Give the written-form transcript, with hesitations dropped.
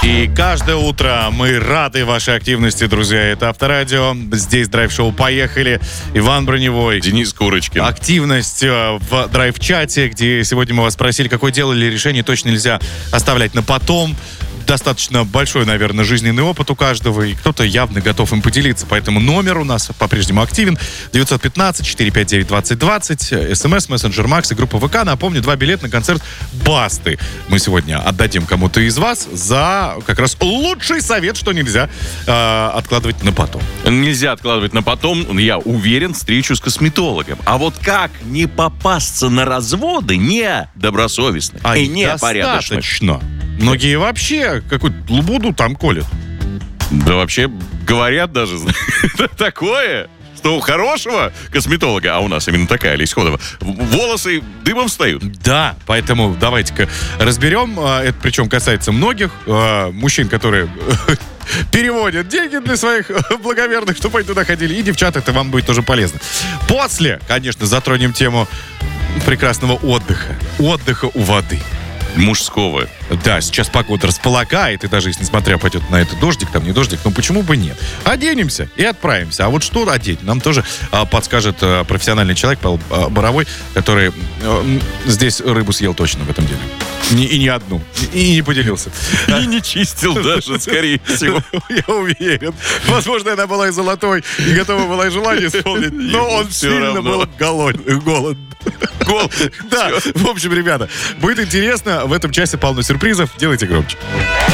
И каждое утро мы рады вашей активности, друзья. Это Авторадио. Здесь драйв-шоу «Поехали». Иван Броневой. Денис Курочкин. Активность в драйв-чате, где сегодня мы вас спросили, какое делали решение точно нельзя оставлять на потом. Достаточно большой, наверное, жизненный опыт у каждого, и кто-то явно готов им поделиться. Поэтому номер у нас по-прежнему активен. 915-459-2020, СМС, мессенджер Макс и группа ВК. Напомню, 2 билета на концерт Басты мы сегодня отдадим кому-то из вас за как раз лучший совет, что нельзя откладывать на потом. Нельзя откладывать на потом, я уверен, встречу с косметологом. А вот как не попасться на разводы недобросовестных и непорядочных? Достаточно. Многие вообще какую-то лабуду там колят. Да вообще говорят даже такое, что у хорошего косметолога, а у нас именно такая, Олесь Ходова, волосы дымом встают. Да, поэтому давайте-ка разберем. Это причем касается многих мужчин, которые переводят деньги для своих благоверных, чтобы они туда ходили. И девчат, это вам будет тоже полезно. После, конечно, затронем тему прекрасного отдыха. Отдыха у воды. Мужского. Да, сейчас погода располагает, и даже если, несмотря пойдет на это дождик, там не дождик, ну почему бы нет? Оденемся и отправимся. А вот что одеть, нам тоже подскажет профессиональный человек, Павел Боровой, который здесь рыбу съел точно в этом деле. И не одну. И не поделился. И не чистил даже, скорее всего. Я уверен. Возможно, она была и золотой, и готова была и желание исполнить, но он сильно был голоден. Да, в общем, ребята, будет интересно. В этом часе полно сюрпризов. Делайте громче.